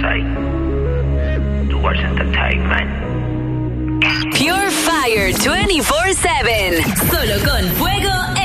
Riverside. Towards Entertainment. Pure Fire 24/7. Solo con fuego.